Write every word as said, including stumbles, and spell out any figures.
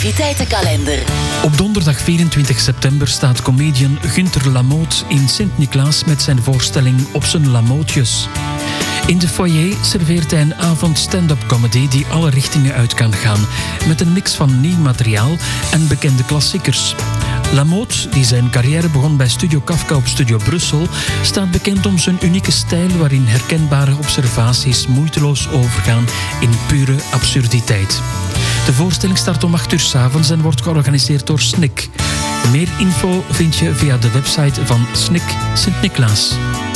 Activiteitenkalender. Op donderdag vierentwintig september staat comedian Gunther Lamoot in Sint-Niklaas met zijn voorstelling Op zijn Lamootjes. In de foyer serveert hij een avond stand-up comedy die alle richtingen uit kan gaan, met een mix van nieuw materiaal en bekende klassiekers. Lamoot, die zijn carrière begon bij Studio Kafka op Studio Brussel, staat bekend om zijn unieke stijl waarin herkenbare observaties moeiteloos overgaan in pure absurditeit. De voorstelling start om acht uur 's avonds en wordt georganiseerd door S N I C. Meer info vind je via de website van S N I C Sint-Niklaas.